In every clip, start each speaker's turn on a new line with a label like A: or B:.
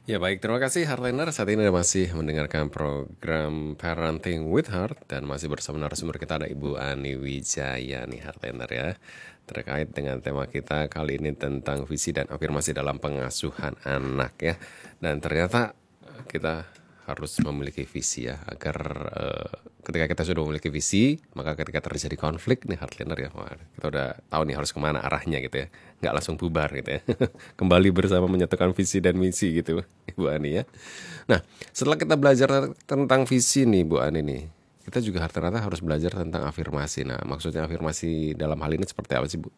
A: Ya baik, terima kasih Heartliner. Saat ini masih mendengarkan program Parenting with Heart dan masih bersama narasumber kita ada Ibu Ani Wijaya nih Heartliner ya. Terkait dengan tema kita kali ini tentang visi dan afirmasi dalam pengasuhan anak ya. Dan ternyata kita harus memiliki visi ya agar ketika kita sudah memiliki visi maka ketika terjadi konflik nih Heartliner ya wah, kita udah tahu nih harus kemana arahnya gitu ya, nggak langsung bubar gitu ya. Kembali bersama menyatukan visi dan misi gitu Bu Ani ya. Nah setelah kita belajar tentang visi nih Bu Ani nih, kita juga ternyata harus belajar tentang afirmasi. Nah maksudnya afirmasi dalam hal ini seperti apa sih Bu?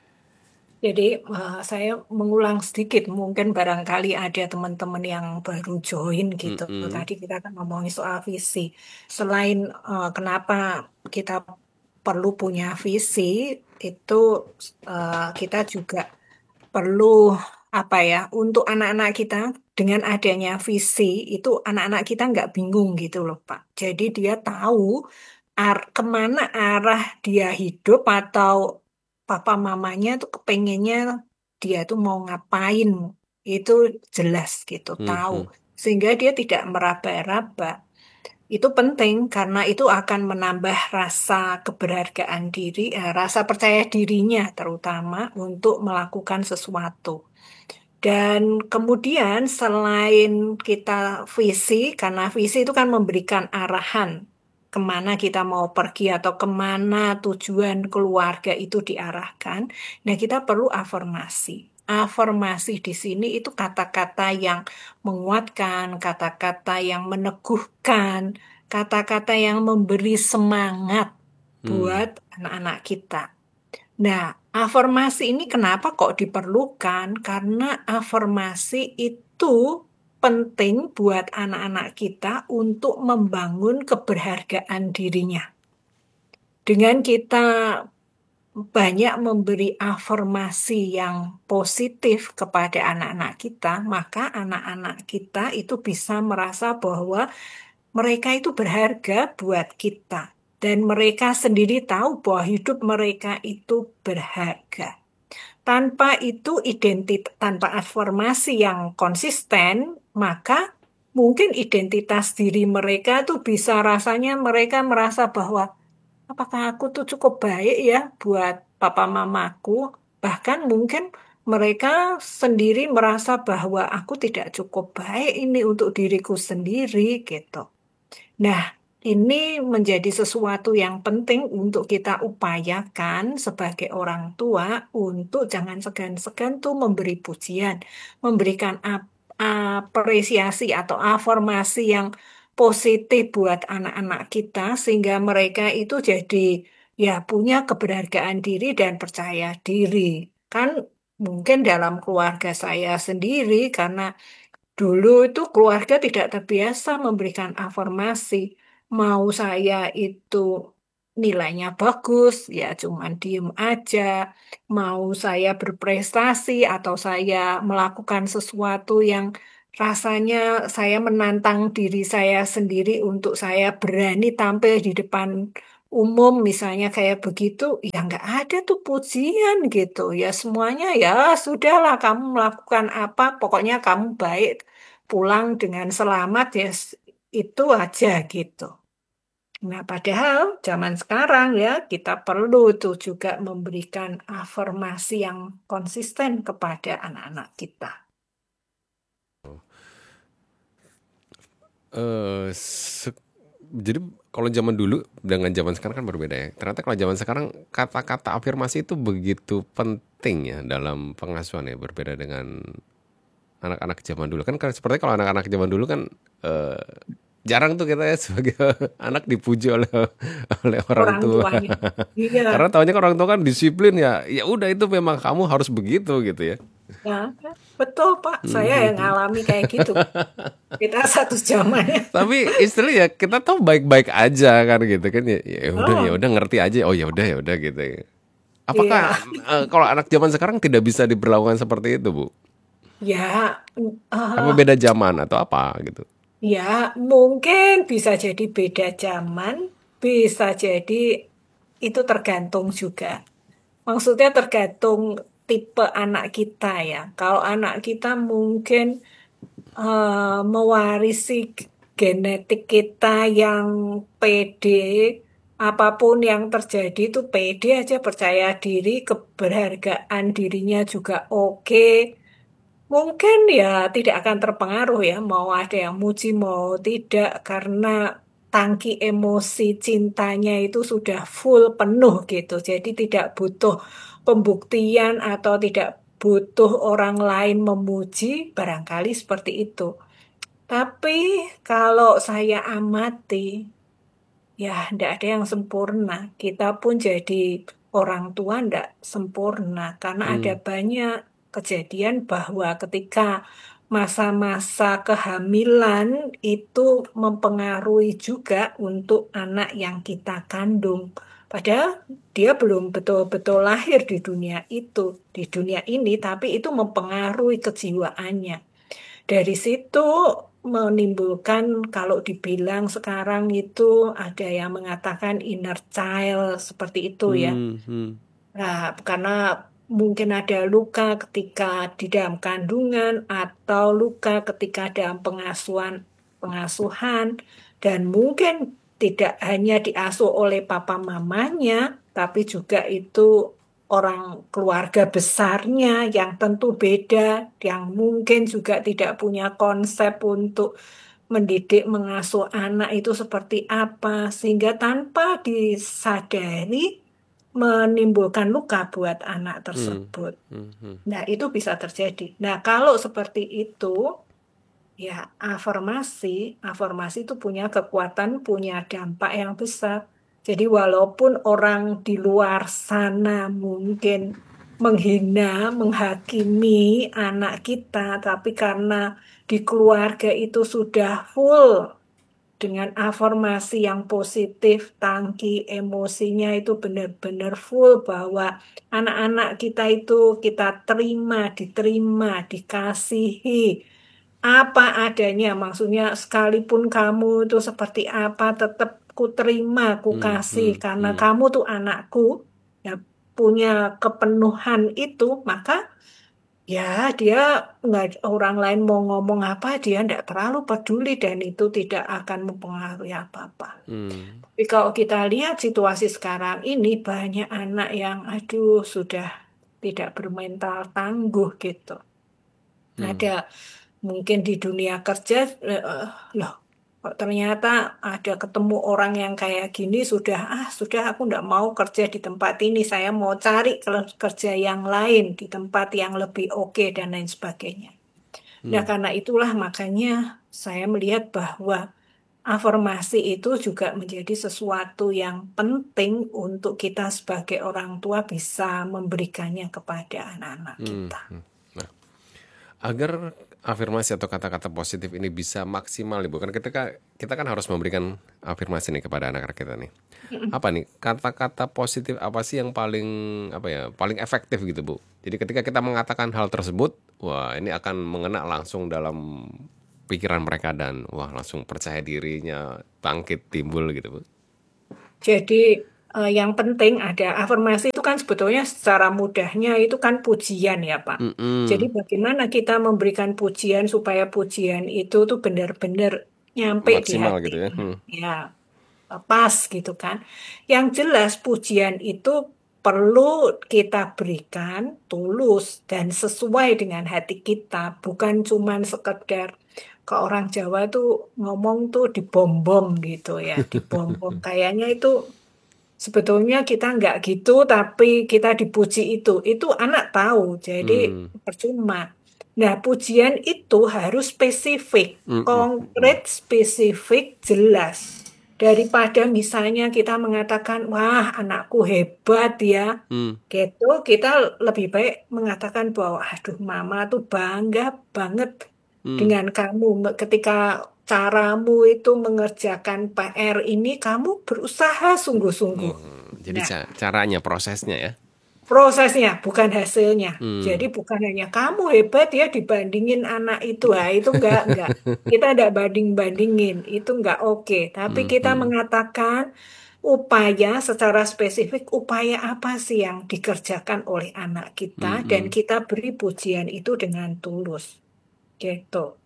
B: Jadi saya mengulang sedikit, mungkin barangkali ada teman-teman yang baru join gitu.
A: Mm-mm.
B: Tadi kita kan ngomongin soal visi. Selain kenapa kita perlu punya visi, itu kita juga perlu apa ya, untuk anak-anak kita dengan adanya visi itu anak-anak kita nggak bingung gitu loh Pak. Jadi dia tahu kemana arah dia hidup atau papa mamanya tuh kepengennya dia tuh mau ngapain itu jelas gitu tahu
A: Mhm.
B: sehingga dia tidak meraba-raba. Itu penting karena itu akan menambah rasa keberhargaan diri, rasa percaya dirinya terutama untuk melakukan sesuatu. Dan kemudian selain kita visi, karena visi itu kan memberikan arahan kemana kita mau pergi atau kemana tujuan keluarga itu diarahkan. Nah, kita perlu afirmasi. Afirmasi di sini itu kata-kata yang menguatkan, kata-kata yang meneguhkan, kata-kata yang memberi semangat buat anak-anak kita. Nah, afirmasi ini kenapa kok diperlukan? Karena afirmasi itu penting buat anak-anak kita untuk membangun keberhargaan dirinya. Dengan kita banyak memberi afirmasi yang positif kepada anak-anak kita, maka anak-anak kita itu bisa merasa bahwa mereka itu berharga buat kita. Dan mereka sendiri tahu bahwa hidup mereka itu berharga. Tanpa itu tanpa afirmasi yang konsisten, maka mungkin identitas diri mereka tuh bisa rasanya mereka merasa bahwa apakah aku tuh cukup baik ya buat papa mamaku? Bahkan mungkin mereka sendiri merasa bahwa aku tidak cukup baik ini untuk diriku sendiri gitu. Nah, ini menjadi sesuatu yang penting untuk kita upayakan sebagai orang tua untuk jangan segan-segan tuh memberi pujian, memberikan apresiasi atau afirmasi yang positif buat anak-anak kita sehingga mereka itu jadi ya punya keberhargaan diri dan percaya diri. Kan mungkin dalam keluarga saya sendiri karena dulu itu keluarga tidak terbiasa memberikan afirmasi. Mau saya itu nilainya bagus, ya cuman diem aja. Mau saya berprestasi atau saya melakukan sesuatu yang rasanya saya menantang diri saya sendiri untuk saya berani tampil di depan umum misalnya kayak begitu, ya nggak ada tuh pujian gitu. Ya semuanya ya sudahlah kamu melakukan apa, pokoknya kamu baik pulang dengan selamat ya itu aja gitu. Nah, padahal zaman sekarang ya kita perlu tuh juga memberikan afirmasi yang konsisten kepada anak-anak kita.
A: Eh, se- jadi kalau zaman dulu dengan zaman sekarang kan berbeda ya. Ternyata kalau zaman sekarang kata-kata afirmasi itu begitu penting ya dalam pengasuhan ya, berbeda dengan anak-anak zaman dulu. Kan seperti kalau anak-anak zaman dulu kan eh, jarang tuh kita ya sebagai anak dipuji oleh oleh orang
B: Orang
A: tua.
B: tuanya. Iya,
A: Karena tahunya kan orang tua kan disiplin ya. Ya udah itu memang kamu harus begitu gitu ya.
B: ya, betul Pak. Saya yang ngalami kayak gitu. Kita satu zaman ya.
A: Tapi istilah ya kita tahu baik-baik aja kan gitu kan ya. Ya
B: Oh,
A: udah ngerti aja. Oh ya udah gitu ya. Apakah
B: iya.
A: kalau anak zaman sekarang tidak bisa diberlakukan seperti itu, Bu?
B: Ya,
A: Apa
B: eh,
A: beda zaman atau apa gitu?
B: ya, mungkin bisa jadi beda zaman, bisa jadi itu tergantung juga. Maksudnya tergantung tipe anak kita ya. Kalau anak kita mungkin mewarisi genetik kita yang pede, apapun yang terjadi itu pede aja, percaya diri, keberhargaan dirinya juga oke. Mungkin ya tidak akan terpengaruh ya, mau ada yang muji mau tidak, karena tangki emosi cintanya itu sudah full penuh gitu. Jadi tidak butuh pembuktian atau tidak butuh orang lain memuji, barangkali seperti itu. Tapi kalau saya amati, ya tidak ada yang sempurna. Kita pun jadi orang tua tidak sempurna karena ada
A: Hmm,
B: banyak kejadian bahwa ketika masa-masa kehamilan itu mempengaruhi juga untuk anak yang kita kandung. Padahal dia belum betul-betul lahir di dunia itu, di dunia ini, tapi itu mempengaruhi kejiwaannya. Dari situ menimbulkan kalau dibilang sekarang itu ada yang mengatakan inner child seperti itu ya.
A: hmm, hmm,
B: Nah, karena mungkin ada luka ketika di dalam kandungan atau luka ketika dalam pengasuhan dan mungkin tidak hanya diasuh oleh papa mamanya, tapi juga itu orang keluarga besarnya yang tentu beda, yang mungkin juga tidak punya konsep untuk mendidik, mengasuh anak itu seperti apa, sehingga tanpa disadari menimbulkan luka buat anak
A: hmm,
B: tersebut.
A: hmm, hmm,
B: Nah, itu bisa terjadi. Nah, kalau seperti itu, ya afirmasi, afirmasi itu punya kekuatan, punya dampak yang besar. Jadi walaupun orang di luar sana mungkin menghina, menghakimi anak kita, tapi karena di keluarga itu sudah full dengan afirmasi yang positif, tangki emosinya itu benar-benar full bahwa anak-anak kita itu kita terima, diterima, dikasihi apa adanya. Maksudnya sekalipun kamu itu seperti apa, tetap ku terima, ku
A: hmm,
B: kasih
A: hmm,
B: karena
A: hmm,
B: kamu tuh anakku, ya punya kepenuhan itu, maka ya, dia nggak orang lain mau ngomong apa, dia nggak terlalu peduli dan itu tidak akan mempengaruhi apa-apa.
A: hmm,
B: Tapi kalau kita lihat situasi sekarang ini banyak anak yang, aduh, sudah tidak bermental tangguh gitu.
A: hmm,
B: Ada mungkin di dunia kerja, loh, kok ternyata ada ketemu orang yang kayak gini sudah aku nggak mau kerja di tempat ini, saya mau cari kerja yang lain di tempat yang lebih oke dan lain sebagainya. Nah,
A: hmm,
B: karena itulah makanya saya melihat bahwa afirmasi itu juga menjadi sesuatu yang penting untuk kita sebagai orang tua bisa memberikannya kepada anak-anak
A: hmm,
B: kita.
A: hmm. Nah, agar afirmasi atau kata-kata positif ini bisa maksimal nih Bu, kan kita kan harus memberikan afirmasi nih kepada anak-anak kita nih. Apa nih kata-kata positif apa sih yang paling apa ya paling efektif gitu Bu? Jadi ketika kita mengatakan hal tersebut, wah ini akan mengena langsung dalam pikiran mereka dan wah langsung percaya dirinya bangkit timbul gitu Bu.
B: Jadi yang penting ada afirmasi itu kan sebetulnya secara mudahnya itu kan pujian ya Pak. Jadi
A: Mm-mm.
B: bagaimana kita memberikan pujian supaya pujian itu tuh benar-benar nyampe di
A: Maksimal gitu ya.
B: hatinya.
A: Hmm.
B: Ya, pas gitu kan. Yang jelas pujian itu perlu kita berikan tulus dan sesuai dengan hati kita, bukan cuman sekedar ke orang Jawa tuh ngomong tuh dibom-bom gitu ya, dibom-bom. Kayaknya itu sebetulnya kita nggak gitu, tapi kita dipuji itu. Itu anak tahu, jadi
A: Hmm.
B: percuma. Nah, pujian itu harus spesifik,
A: Mm-mm.
B: konkret, spesifik, jelas. Daripada misalnya kita mengatakan, wah anakku hebat ya,
A: Hmm.
B: gitu, kita lebih baik mengatakan bahwa, aduh mama tuh bangga banget
A: Hmm.
B: dengan kamu. Ketika caramu itu mengerjakan PR ini, kamu berusaha sungguh-sungguh.
A: Jadi
B: Nah,
A: caranya prosesnya ya.
B: prosesnya bukan hasilnya. Jadi
A: Hmm.
B: bukan hanya kamu hebat ya dibandingin anak itu. Nah, itu enggak. Kita enggak banding-bandingin. Itu enggak oke. Tapi
A: Hmm.
B: kita
A: Hmm.
B: mengatakan upaya secara spesifik, upaya apa sih yang dikerjakan oleh anak kita
A: Hmm.
B: dan
A: Hmm.
B: kita beri pujian itu dengan tulus. Gitu.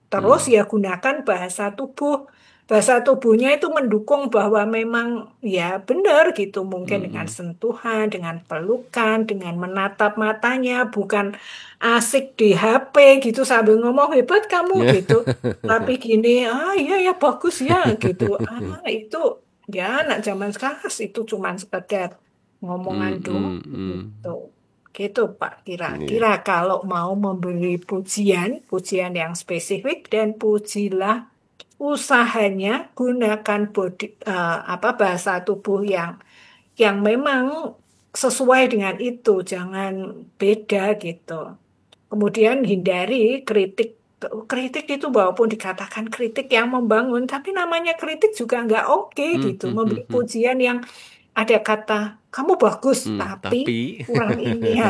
B: Terus ya gunakan bahasa tubuh. Bahasa tubuhnya itu mendukung bahwa memang ya benar gitu. Mungkin dengan
A: Mm-mm.
B: sentuhan, dengan pelukan, dengan menatap matanya, bukan asik di HP gitu sambil ngomong hebat kamu gitu. Tapi gini, iya ya bagus ya gitu. Itu ya anak zaman sekarang itu cuman sekedar ngomongan doang
A: Mm-mm.
B: gitu. Gitu Pak,
A: Iya.
B: kira-kira kalau mau memberi pujian, pujian yang spesifik dan pujilah usahanya, gunakan bahasa tubuh yang memang sesuai dengan itu, jangan beda gitu. Kemudian hindari kritik. Kritik itu walaupun dikatakan kritik yang membangun, tapi namanya kritik juga nggak oke gitu. Memberi
A: Mm-mm.
B: pujian yang ada kata kamu bagus, tapi
A: Tapi
B: kurang ini. Ya,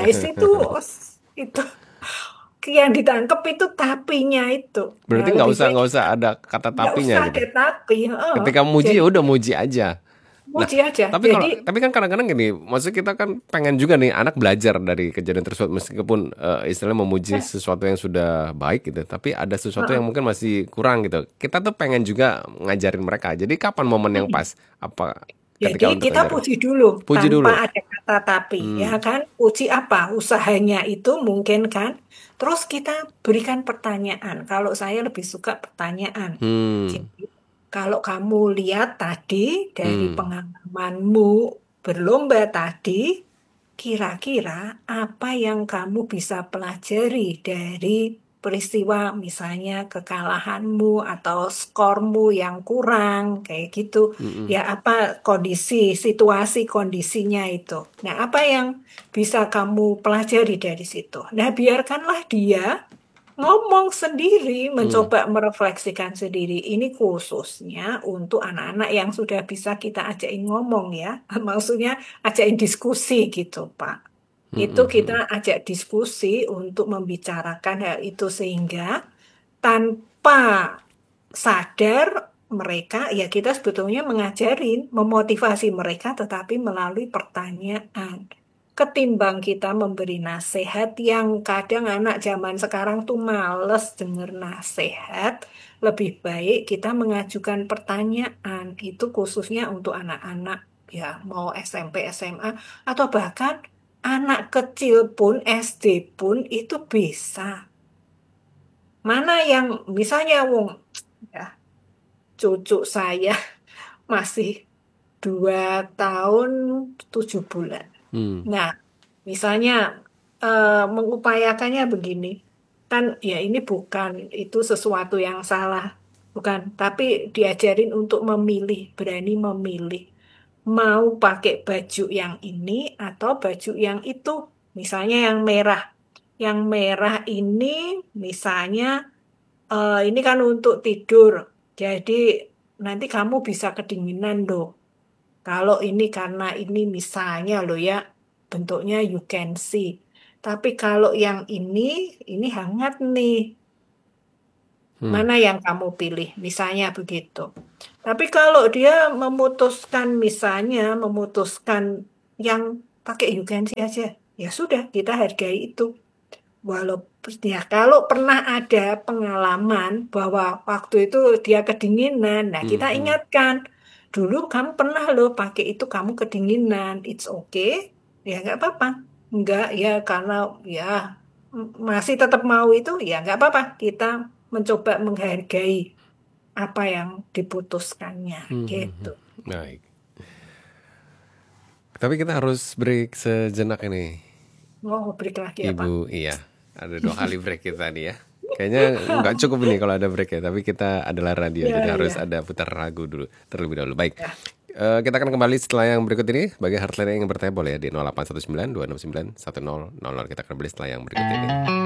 B: itu yang ditangkap itu tapinya itu. Ya
A: berarti
B: lebih baik
A: nggak usah ada kata
B: nggak
A: tapinya
B: usah
A: gitu.
B: ada tapi.
A: Ketika muji ya
B: Jadi
A: udah muji aja. Nah,
B: muji aja.
A: tapi kan kadang-kadang gini, maksudnya kita kan pengen juga nih anak belajar dari kejadian tersebut meskipun istilahnya memuji
B: eh,
A: sesuatu yang sudah baik gitu, tapi ada sesuatu yang
B: eh,
A: mungkin masih kurang gitu. Kita tuh pengen juga ngajarin mereka. Jadi kapan momen yang
B: eh.
A: pas? Apa
B: Jadi
A: ketika untuk
B: kita
A: ngajarin?
B: puji dulu
A: Puji
B: tanpa
A: dulu.
B: ada kata tapi, ya
A: Hmm.
B: kan? Puji apa? Usahanya itu mungkin kan. Terus kita berikan pertanyaan. Kalau saya lebih suka pertanyaan.
A: Hmm.
B: Jadi kalau kamu lihat tadi dari
A: Hmm.
B: pengalamanmu berlomba tadi, kira-kira apa yang kamu bisa pelajari dari peristiwa misalnya kekalahanmu atau skormu yang kurang kayak gitu.
A: Hmm.
B: Ya, apa kondisi, situasi kondisinya itu. Nah, apa yang bisa kamu pelajari dari situ? Nah, biarkanlah dia ngomong sendiri,
A: Hmm.
B: mencoba merefleksikan sendiri. Ini khususnya untuk anak-anak yang sudah bisa kita ajakin ngomong ya. Maksudnya ajakin diskusi gitu, Pak.
A: Hmm.
B: Itu
A: Hmm.
B: kita
A: Hmm.
B: ajak diskusi untuk membicarakan hal itu sehingga tanpa sadar mereka, ya kita sebetulnya mengajarin, memotivasi mereka tetapi melalui pertanyaan. Ketimbang kita memberi nasihat yang kadang anak zaman sekarang tuh males denger nasihat, lebih baik kita mengajukan pertanyaan. Itu khususnya untuk anak-anak ya mau SMP, SMA atau bahkan anak kecil pun SD pun itu bisa. Mana yang misalnya wong ya cucu saya masih 2 tahun 7 bulan.
A: Hmm.
B: Nah, misalnya mengupayakannya begini, kan ya ini bukan itu sesuatu yang salah, bukan, tapi diajarin untuk memilih, berani memilih, mau pakai baju yang ini atau baju yang itu, misalnya yang merah. Yang merah ini misalnya ini kan untuk tidur, jadi nanti kamu bisa kedinginan loh. Kalau ini karena ini misalnya loh ya, bentuknya you can see. Tapi kalau yang ini hangat nih.
A: Hmm.
B: Mana yang kamu pilih? Misalnya begitu. Tapi kalau dia memutuskan misalnya memutuskan yang pakai you can see aja, ya sudah kita hargai itu. Walaupun ya kalau pernah ada pengalaman bahwa waktu itu dia kedinginan, nah
A: Hmm.
B: kita
A: Hmm.
B: ingatkan, dulu kamu pernah loh pakai itu kamu kedinginan, it's okay, ya nggak apa-apa, nggak ya karena ya masih tetap mau itu ya nggak apa-apa, kita mencoba menghargai apa yang diputuskannya,
A: Hmm. Hmm.
B: gitu.
A: Hmm. Baik. Tapi kita harus break sejenak ini.
B: Oh, break lagi ya Pak.
A: Ibu, iya. Ada 2 kali break kita nih ya. Kayaknya nggak cukup ini kalau ada break ya. Tapi kita adalah radio,
B: Ya,
A: jadi harus
B: ya,
A: ada putar lagu dulu terlebih dahulu. Baik,
B: ya.
A: kita akan kembali setelah yang berikut ini. Bagi Heartline yang bertanya boleh ya di 0819 269 1000. Kita akan kembali setelah yang berikut ini.